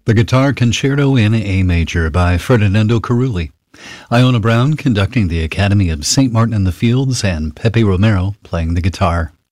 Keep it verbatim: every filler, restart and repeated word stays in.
The Guitar Concerto in A Major by Ferdinando Carulli. Iona Brown conducting the Academy of Saint Martin in the Fields and Pepe Romero playing the guitar.